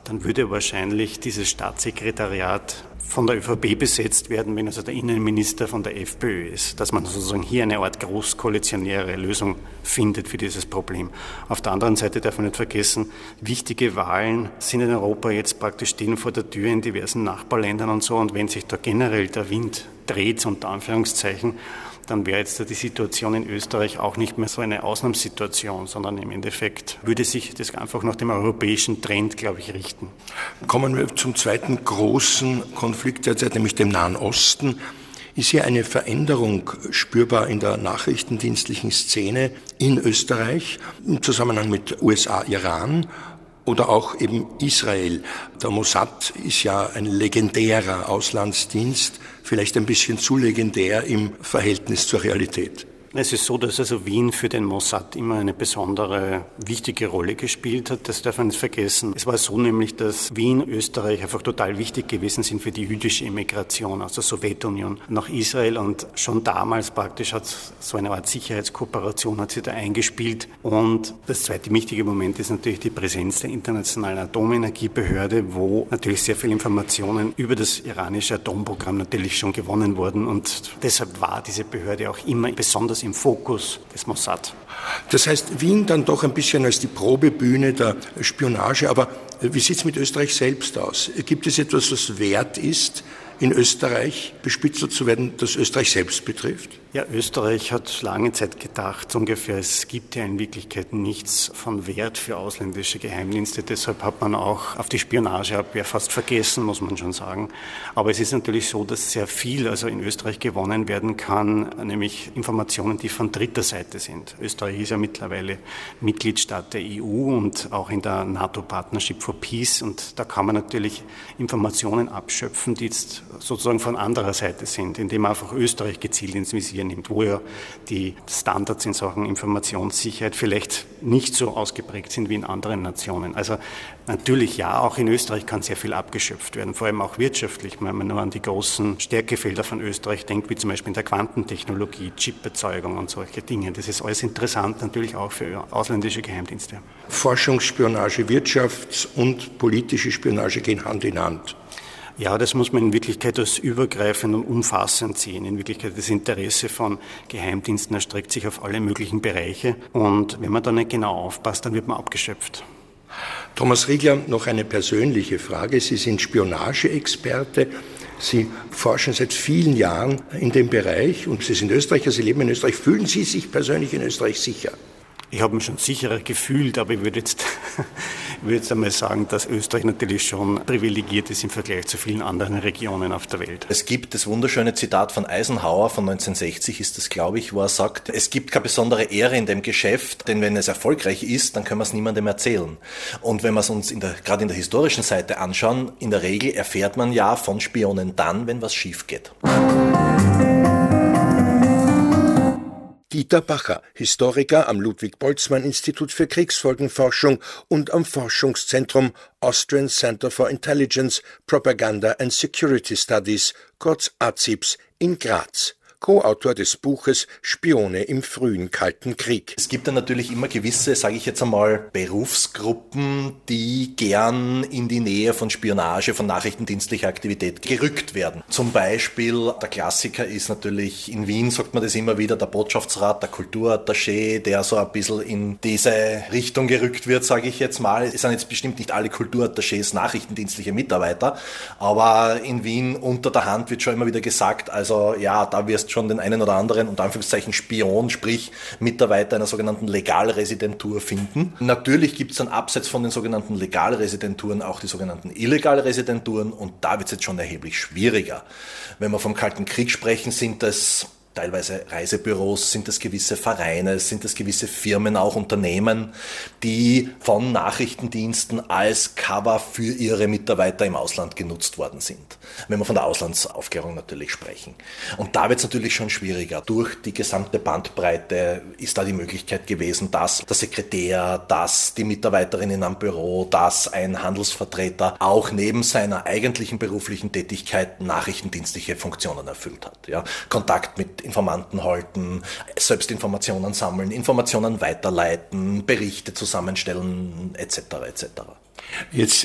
dann würde wahrscheinlich dieses Staatssekretariat von der ÖVP besetzt werden, wenn also der Innenminister von der FPÖ ist, dass man sozusagen hier eine Art großkoalitionäre Lösung findet für dieses Problem. Auf der anderen Seite darf man nicht vergessen, wichtige Wahlen sind in Europa jetzt praktisch stehen vor der Tür in diversen Nachbarländern und so, und wenn sich da generell der Wind dreht, unter Anführungszeichen, dann wäre jetzt die Situation in Österreich auch nicht mehr so eine Ausnahmssituation, sondern im Endeffekt würde sich das einfach nach dem europäischen Trend, glaube ich, richten. Kommen wir zum zweiten großen Konflikt derzeit, nämlich dem Nahen Osten. Ist hier eine Veränderung spürbar in der nachrichtendienstlichen Szene in Österreich im Zusammenhang mit USA, Iran? Oder auch eben Israel. Der Mossad ist ja ein legendärer Auslandsdienst, vielleicht ein bisschen zu legendär im Verhältnis zur Realität. Es ist so, dass also Wien für den Mossad immer eine besondere, wichtige Rolle gespielt hat. Das darf man nicht vergessen. Es war so nämlich, dass Wien, Österreich einfach total wichtig gewesen sind für die jüdische Emigration aus der Sowjetunion nach Israel. Und schon damals praktisch hat so eine Art Sicherheitskooperation hat sich da eingespielt. Und das zweite wichtige Moment ist natürlich die Präsenz der Internationalen Atomenergiebehörde, wo natürlich sehr viele Informationen über das iranische Atomprogramm natürlich schon gewonnen wurden. Und deshalb war diese Behörde auch immer besonders im Fokus des Mossad. Das heißt, Wien dann doch ein bisschen als die Probebühne der Spionage. Aber wie sieht es mit Österreich selbst aus? Gibt es etwas, was wert ist, in Österreich bespitzelt zu werden, das Österreich selbst betrifft? Ja, Österreich hat lange Zeit gedacht, ungefähr, es gibt ja in Wirklichkeit nichts von Wert für ausländische Geheimdienste. Deshalb hat man auch auf die Spionageabwehr fast vergessen, muss man schon sagen. Aber es ist natürlich so, dass sehr viel also in Österreich gewonnen werden kann, nämlich Informationen, die von dritter Seite sind. Österreich ist ja mittlerweile Mitgliedstaat der EU und auch in der NATO Partnership for Peace. Und da kann man natürlich Informationen abschöpfen, die jetzt sozusagen von anderer Seite sind, indem man einfach Österreich gezielt ins Visier nimmt, wo ja die Standards in Sachen Informationssicherheit vielleicht nicht so ausgeprägt sind wie in anderen Nationen. Also natürlich ja, auch in Österreich kann sehr viel abgeschöpft werden, vor allem auch wirtschaftlich, wenn man nur an die großen Stärkefelder von Österreich denkt, wie zum Beispiel in der Quantentechnologie, Chipbezeugung und solche Dinge. Das ist alles interessant, natürlich auch für ausländische Geheimdienste. Forschungsspionage, Wirtschafts- und politische Spionage gehen Hand in Hand. Ja, das muss man in Wirklichkeit als übergreifend und umfassend sehen. In Wirklichkeit das Interesse von Geheimdiensten erstreckt sich auf alle möglichen Bereiche. Und wenn man da nicht genau aufpasst, dann wird man abgeschöpft. Thomas Riegler, noch eine persönliche Frage. Sie sind Spionageexperte. Sie forschen seit vielen Jahren in dem Bereich und Sie sind Österreicher, Sie leben in Österreich. Fühlen Sie sich persönlich in Österreich sicher? Ich habe mich schon sicherer gefühlt, aber ich würde jetzt einmal sagen, dass Österreich natürlich schon privilegiert ist im Vergleich zu vielen anderen Regionen auf der Welt. Es gibt das wunderschöne Zitat von Eisenhower von 1960 ist das, glaube ich, wo er sagt, es gibt keine besondere Ehre in dem Geschäft, denn wenn es erfolgreich ist, dann können wir es niemandem erzählen. Und wenn wir es uns gerade in der historischen Seite anschauen, in der Regel erfährt man ja von Spionen dann, wenn was schief geht. Dieter Bacher, Historiker am Ludwig-Boltzmann-Institut für Kriegsfolgenforschung und am Forschungszentrum Austrian Center for Intelligence, Propaganda and Security Studies, kurz ACIPS, in Graz. Co-Autor des Buches Spione im frühen Kalten Krieg. Es gibt dann natürlich immer gewisse, sage ich jetzt einmal, Berufsgruppen, die gern in die Nähe von Spionage, von nachrichtendienstlicher Aktivität gerückt werden. Zum Beispiel, der Klassiker ist natürlich, in Wien sagt man das immer wieder, der Botschaftsrat, der Kulturattaché, der so ein bisschen in diese Richtung gerückt wird, sage ich jetzt mal. Es sind jetzt bestimmt nicht alle Kulturattachés nachrichtendienstliche Mitarbeiter, aber in Wien unter der Hand wird schon immer wieder gesagt, also ja, da wirst schon den einen oder anderen, unter Anführungszeichen Spion, sprich Mitarbeiter einer sogenannten Legalresidentur finden. Natürlich gibt es dann abseits von den sogenannten Legalresidenturen auch die sogenannten Illegalresidenturen und da wird es jetzt schon erheblich schwieriger. Wenn wir vom Kalten Krieg sprechen, sind das teilweise Reisebüros, sind das gewisse Vereine, sind das gewisse Firmen, auch Unternehmen, die von Nachrichtendiensten als Cover für ihre Mitarbeiter im Ausland genutzt worden sind. Wenn wir von der Auslandsaufklärung natürlich sprechen. Und da wird es natürlich schon schwieriger. Durch die gesamte Bandbreite ist da die Möglichkeit gewesen, dass der Sekretär, dass die Mitarbeiterinnen am Büro, dass ein Handelsvertreter auch neben seiner eigentlichen beruflichen Tätigkeit nachrichtendienstliche Funktionen erfüllt hat. Ja, Kontakt mit Informanten halten, selbst Informationen sammeln, Informationen weiterleiten, Berichte zusammenstellen, etc. etc. Jetzt